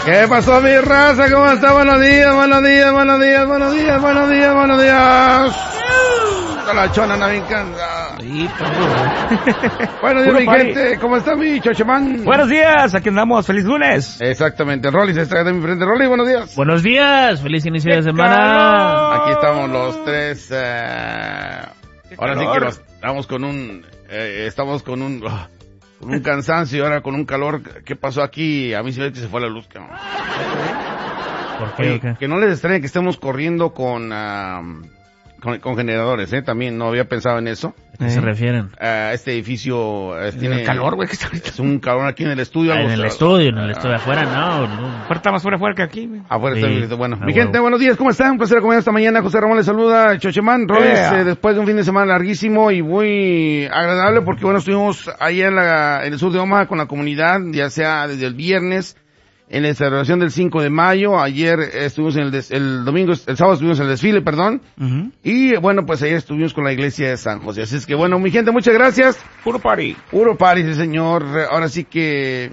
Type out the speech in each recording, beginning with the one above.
¿Qué pasó, mi raza? ¿Cómo está? Buenos días, buenos días, buenos días, buenos días, buenos días, buenos días. La chona no me encanta. Buenos días, mi gente. ¿Cómo está mi chochemán? Buenos días, aquí andamos. Feliz lunes. Exactamente. Rolly se está de mi frente. Rolly, buenos días. Buenos días, feliz inicio de semana. Aquí estamos los tres. Ahora sí que nos estamos con un cansancio, ahora con un calor. ¿Qué pasó aquí? A mí se ve que se fue la luz, cabrón. ¿Por qué? Oye, que no les extrañe que estemos corriendo con generadores, también no había pensado en eso. ¿A qué se refieren? Este edificio tiene el calor, güey, que está ahorita. Es un calor aquí en el estudio. En el estudio, afuera no. Afuera está más fuera que aquí, güey. Afuera está bueno. Mi gente, buenos días, ¿cómo están? Un placer acompañar esta mañana. José Ramón les saluda, Chochemán. Roles, después de un fin de semana larguísimo y muy agradable, porque bueno, estuvimos allá en el sur de Omaha con la comunidad, ya sea desde el viernes, en la celebración del 5 de mayo, ayer estuvimos el sábado estuvimos en el desfile, y bueno, pues ayer estuvimos con la iglesia de San José. Así es que bueno, mi gente, muchas gracias. Puro party, sí señor. Ahora sí que,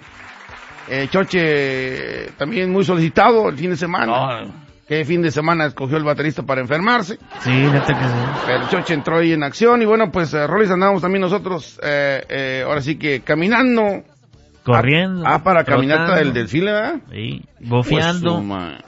Choche, también muy solicitado el fin de semana. ¿Qué fin de semana escogió el baterista para enfermarse? Sí, fíjate que sí. Pero Choche entró ahí en acción y bueno, pues, Rolis andamos también nosotros, ahora sí que caminando. Corriendo. Para caminata del desfile, ¿verdad? Sí, bofeando. No,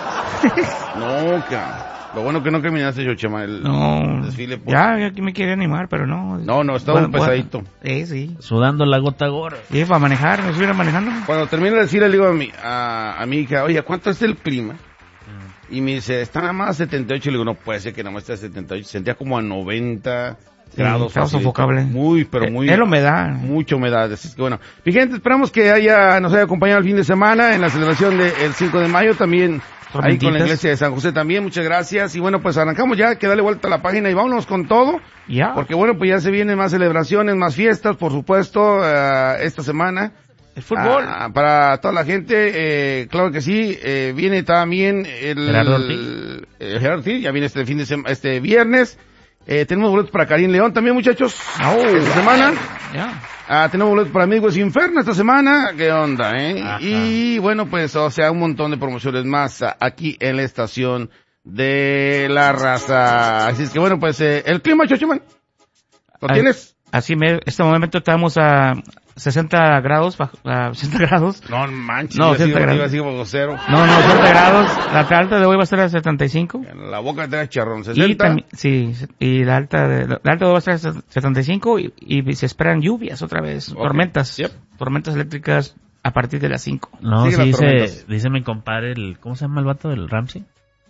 lo bueno que no caminaste, Chochema, el desfile. Ya aquí me quería animar, pero no. No, estaba pesadito. Sí. Sudando la gota gorda. Sí, para manejar, me estuviera manejando. Cuando termino de decirle, le digo a mi hija, oye, ¿cuánto es el clima? Y me dice, está nada más a 78, y le digo, no puede ser que nada más esté a 78, sentía como a 90 grados. Estaba sofocable. Muy. Es la humedad. Mucha humedad. Así que bueno. Mi gente, esperamos que nos haya acompañado el fin de semana en la celebración del 5 de mayo. También ahí con la iglesia de San José también. Muchas gracias. Y bueno, pues arrancamos ya, que darle vuelta a la página y vámonos con todo. Ya. Porque bueno, pues ya se vienen más celebraciones, más fiestas, por supuesto, esta semana. El fútbol. Para toda la gente, claro que sí. Viene también Gerardo Ortiz, ya viene este viernes. Tenemos boletos para Karim León también, muchachos. Esta semana. Tenemos boletos para Amigos Inferno esta semana. ¿Qué onda, Ajá. Y bueno, pues, o sea, un montón de promociones más aquí en la estación de La Raza. Así es que bueno, pues, el clima, Chochemán. ¿Lo tienes? Así este momento estamos a 60 grados, a 60 grados. No manches, no, 60 grados. Así como cero. No, 60 grados. La alta de hoy va a ser a 75. La boca te da charrón, 60. Y la alta de hoy va a ser a 75 y se esperan lluvias otra vez, tormentas. Yep. Tormentas eléctricas a partir de las 5. No, sí, dice mi compadre, ¿cómo se llama el vato del Ramsey?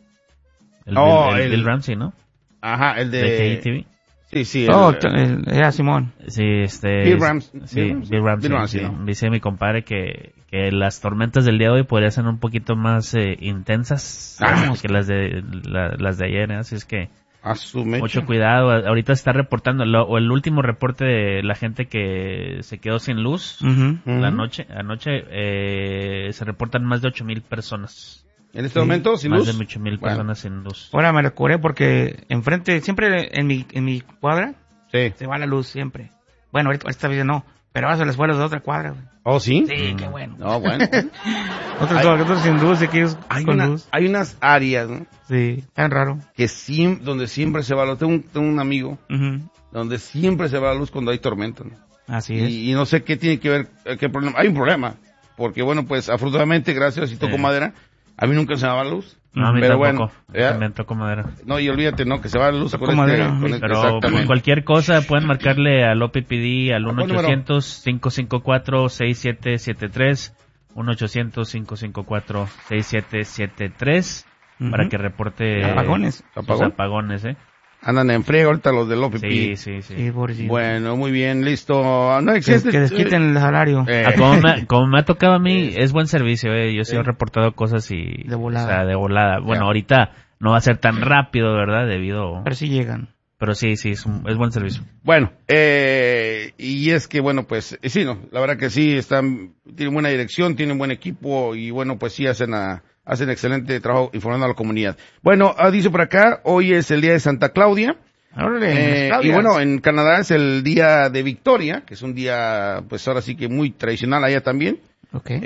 El Ramsey, ¿no? Ajá, el de KTV. Sí. Simón. Sí, Bill Ramsey. Bill Ramsey. Sí. Dice mi compadre que las tormentas del día de hoy podrían ser un poquito más intensas que las de ayer, Así es que mucho cuidado. Ahorita está reportando el último reporte de la gente que se quedó sin luz anoche se reportan más de 8,000 personas. ¿En este momento sin luz? Más de 8,000 personas sin luz. Ahora me lo curé porque enfrente, siempre en mi cuadra, se va la luz siempre. Bueno, ahorita esta vez no, pero ahora se les fue a los de otra cuadra, güey. ¿Oh, sí? Sí, qué bueno. No, bueno. Otros sin luz y aquellos con luz. Hay unas áreas, ¿no? Sí, tan raro. Donde siempre se va la luz. Tengo un amigo donde siempre se va la luz cuando hay tormenta, ¿no? Así es. Y no sé qué tiene que ver, qué problema. Hay un problema, porque bueno, pues afortunadamente, gracias, y toco madera, a mí nunca se me va la luz. No, a mí pero tampoco. Bueno, también toco madera. No, y olvídate, no, que se va la luz con madera. Pero por cualquier cosa pueden marcarle al OPPD al 1-800-554-6773, 1-800-554-6773 para que reporte apagones, Andan en friega ahorita los del OPP. Sí. Bueno, muy bien, listo. No existe. Que les quiten el salario. Como me ha tocado a mí, es buen servicio, Yo sí he reportado cosas y... De volada. O sea, de volada. Bueno, ahorita no va a ser tan rápido, ¿verdad? Pero sí llegan. Pero sí, es buen servicio. Bueno, y es que, bueno, pues, sí, no, la verdad que sí, tienen buena dirección, tienen buen equipo y, bueno, pues sí hacen excelente trabajo informando a la comunidad. Bueno, dice por acá, hoy es el día de Santa Claudia. Y bueno, en Canadá es el día de Victoria, que es un día, pues ahora sí que muy tradicional allá también. Okay.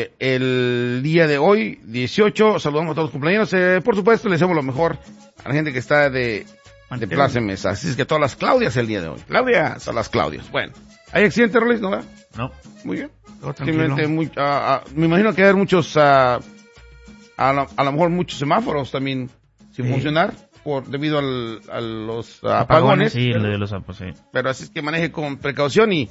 El día de hoy, 18, saludamos a todos los cumpleaños. Por supuesto, le deseamos lo mejor a la gente que está de plácemes. Así es que todas las Claudias el día de hoy. Claudias, a las Claudias. Bueno, ¿hay accidente, Rolis? ¿No? No. Muy bien. Simplemente me imagino que hay muchos, a lo mejor muchos semáforos también sin funcionar debido a los apagones. Sí, de los apagones, sí. Pero así es que maneje con precaución y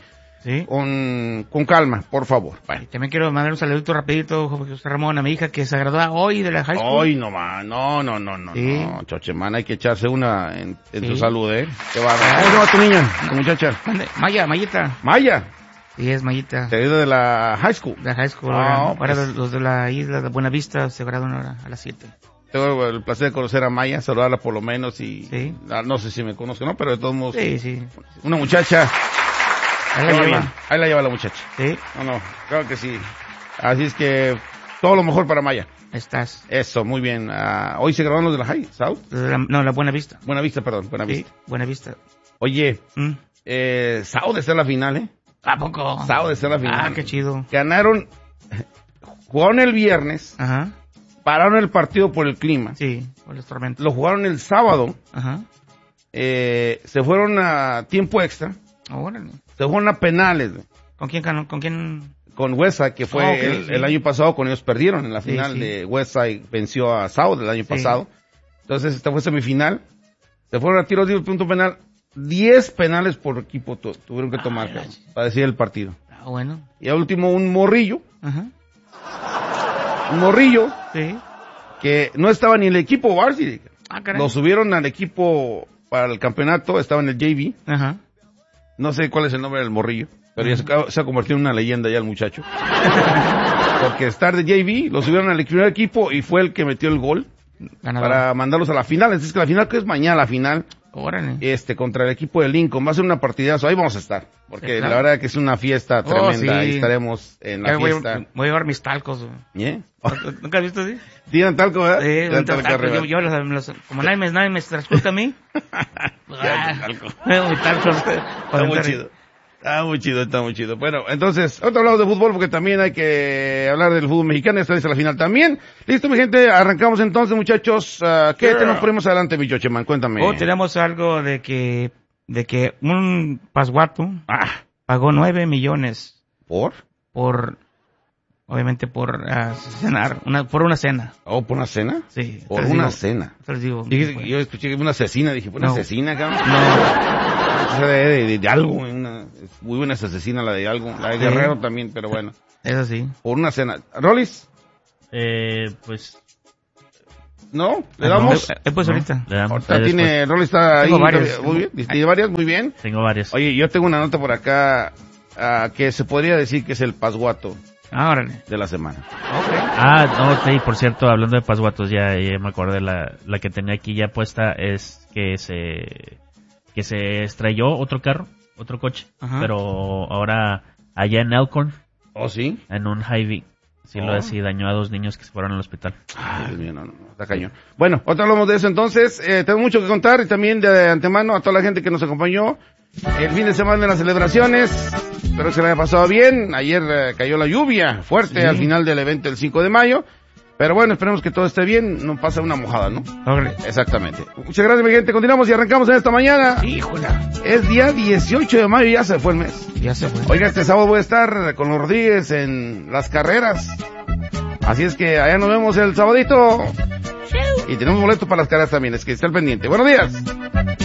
con calma, por favor. Bueno. También quiero mandar un saludito rapidito, José Ramón, a mi hija que se graduó hoy de la high school. Hoy nomás, no, Chochemán, hay que echarse una en tu salud, ¿Qué va? ¿Cómo se llama tu niña, tu muchacha? Mayita. ¿Maya? Sí, es Mayita. ¿Te ha ido de la high school? De la high school. Ahora los de la isla de Buenavista se gradúan ahora a las 7. Tengo el placer de conocer a Maya, saludarla por lo menos y no sé si me conozco, ¿no? Pero de todos modos. Sí. Una muchacha. Ahí la lleva la muchacha. Sí. No, claro que sí. Así es que todo lo mejor para Maya. Estás. Eso, muy bien. Hoy se graduaron los de la High, South. La Buenavista. Buenavista, perdón, Buenavista. Sí, Buenavista. Oye, South está en la final, ¿A poco? South está en la final. Qué chido. Jugaron el viernes. Ajá. Pararon el partido por el clima. Sí, por los tormentos. Lo jugaron el sábado. Ajá. Se fueron a tiempo extra. Órale. Se fueron a penales. ¿Con quién ganó? ¿Con quién? Con Westside, que fue el año pasado, con ellos perdieron en la final de Westside, venció a South el año pasado. Entonces, esta fue semifinal. Se fueron a tiros de punto penal. 10 penales por equipo tuvieron que tomar para decidir el partido. Bueno. Y al último, un morrillo. Ajá. Un morrillo. Sí. Que no estaba ni en el equipo varsity. Caray. Lo subieron al equipo para el campeonato, estaba en el JV. Ajá. No sé cuál es el nombre del morrillo, pero ya se ha convertido en una leyenda ya el muchacho. Porque estar de JV, lo subieron al primer equipo y fue el que metió el gol para mandarlos a la final. Entonces, que la final, que es mañana la final, contra el equipo de Lincoln, va a ser una partidaza. Ahí vamos a estar, porque la verdad que es una fiesta tremenda. Ahí estaremos en la fiesta. Voy a llevar mis talcos. ¿Nunca has visto así? ¿Tienen talco, verdad? Sí, talco, yo como nadie me transporta a mí. Talco. Está muy chido. Bueno, entonces, otro lado de fútbol, porque también hay que hablar del fútbol mexicano. Esta es la final también. Listo, mi gente, arrancamos entonces, muchachos. ¿Qué tenemos por más adelante, mi Chocheman? Cuéntame. Tenemos algo de que un pasguato pagó 9 millones. Obviamente por cenar, por una cena. ¿Por una cena? Sí. Por una cena. Yo escuché una asesina, dije, ¿una asesina, cabrón? No. De algo, muy buena esa asesina, la de algo, la de Guerrero también, pero bueno. Eso sí. Por una cena. ¿Rolis? Pues... ¿No? ¿Le damos? Pues ahorita. Ahorita tiene, Rolis está ahí. Tengo varios. Muy bien. ¿Tiene varias? Muy bien. Tengo varias. Oye, yo tengo una nota por acá, que se podría decir que es el pasguato. Órale. De la semana. Sí, por cierto, hablando de pasguatos, ya me acordé, la que tenía aquí ya puesta es que se estrelló otro coche, pero ahora allá en Elkhorn. ¿Oh, sí? En un Hy-Vee. Sí, dañó a 2 niños que se fueron al hospital. Dios mío, no, está cañón. Bueno, ahorita hablamos de eso entonces. Tengo mucho que contar y también de antemano a toda la gente que nos acompañó el fin de semana en las celebraciones. Espero que se le haya pasado bien. Ayer cayó la lluvia fuerte al final del evento del 5 de mayo. Pero bueno, esperemos que todo esté bien. No pasa una mojada, ¿no? Exactamente. Muchas gracias, mi gente. Continuamos y arrancamos en esta mañana. ¡Híjola! Es día 18 de mayo y ya se fue el mes. Ya se fue. Oiga, este sábado voy a estar con los Rodríguez en las carreras. Así es que allá nos vemos el sabadito. Y tenemos boleto para las carreras también. Es que está al pendiente. Buenos días.